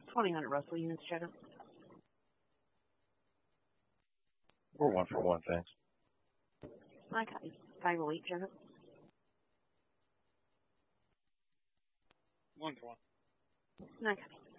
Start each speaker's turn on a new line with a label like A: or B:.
A: 1,200 Russell units, check it.
B: We're 1 for 1, thanks.
A: Okay. Table week, check it.
C: 1 for 1.
A: Okay.